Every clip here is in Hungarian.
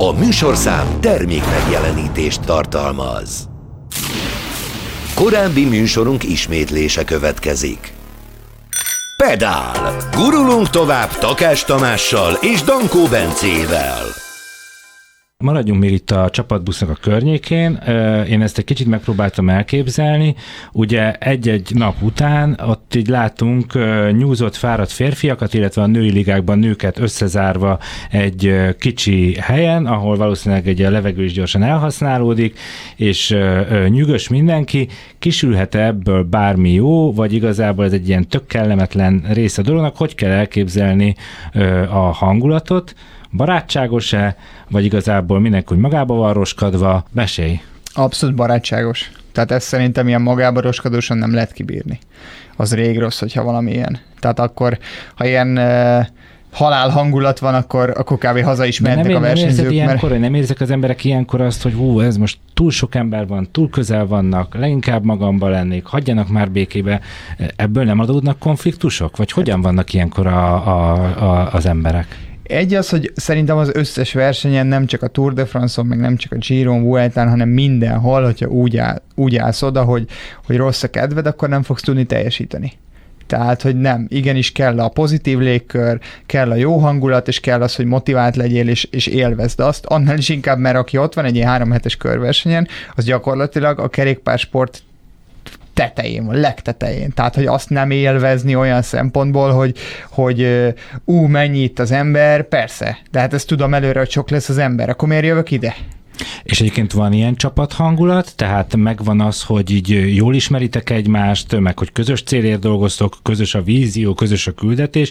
A műsorszám termék megjelenítést tartalmaz. Korábbi műsorunk ismétlése következik. Pedál! Gurulunk tovább Takás Tamással és Dankó Bencével. Maradjunk még itt a csapatbusznak a környékén. Én ezt egy kicsit megpróbáltam elképzelni. Ugye egy-egy nap után ott így látunk nyúzott, fáradt férfiakat, illetve a női ligákban nőket összezárva egy kicsi helyen, ahol valószínűleg egy a levegő is gyorsan elhasználódik, és nyűgös mindenki. Kisülhet ebből bármi jó, vagy igazából ez egy ilyen tök kellemetlen része a dolognak? Hogy kell elképzelni a hangulatot? Barátságos-e, vagy igazából mindenki magába van roskadva? Mesélj! Abszolút barátságos. Tehát ezt szerintem ilyen magába roskadósan nem lehet kibírni. Az rég rossz, hogyha valami ilyen. Tehát akkor, ha ilyen halál hangulat van, akkor kb. Haza is mennek a versenyzők. Nem érzek az emberek ilyenkor azt, hogy ez most túl sok ember van, túl közel vannak, leginkább magamban lennék, hagyjanak már békébe. Ebből nem adódnak konfliktusok? Vagy hogyan vannak ilyenkor az emberek? Egy az, hogy szerintem az összes versenyen, nem csak a Tour de France-on, meg nem csak a Giron, Vueltán, hanem mindenhol, hogyha úgy állsz oda, hogy rossz a kedved, akkor nem fogsz tudni teljesíteni. Tehát, hogy nem, igenis kell a pozitív légkör, kell a jó hangulat, és kell az, hogy motivált legyél, és élvezd azt. Annál is inkább, mert aki ott van egy ilyen 3 hetes körversenyen, az gyakorlatilag a kerékpársport tetején van, legtetején. Tehát, hogy azt nem élvezni olyan szempontból, hogy mennyi itt az ember, persze, de hát ezt tudom előre, hogy sok lesz az ember, akkor miért jövök ide? És egyébként van ilyen csapathangulat, tehát megvan az, hogy így jól ismeritek egymást, meg hogy közös célért dolgoztok, közös a vízió, közös a küldetés,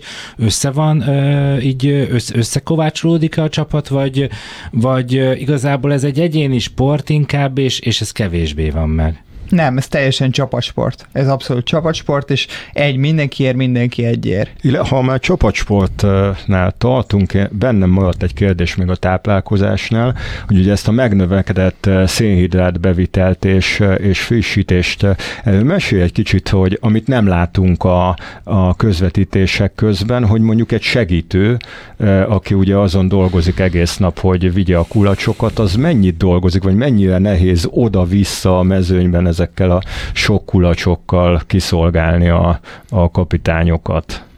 összekovácsolódik-e a csapat, vagy igazából ez egy egyéni sport inkább, és ez kevésbé van meg? Nem, ez teljesen csapatsport. Ez abszolút csapatsport, és mindenki egyér. Ha már csapatsportnál tartunk, bennem maradt egy kérdés még a táplálkozásnál, hogy ugye ezt a megnövekedett szénhidrát bevitelt és frissítést, mesélj egy kicsit, hogy amit nem látunk a közvetítések közben, hogy mondjuk egy segítő, aki ugye azon dolgozik egész nap, hogy vigye a kulacsokat, az mennyit dolgozik, vagy mennyire nehéz oda-vissza a mezőnyben ezekkel a sok kulacsokkal kiszolgálni a kapitányokat?